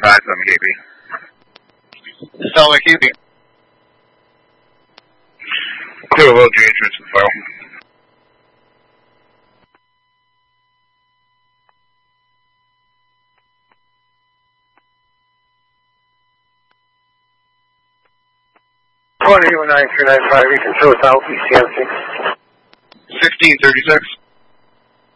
KB. Solid KB. Clear low G entrance to the file. You can show us out, ECMC. 1636.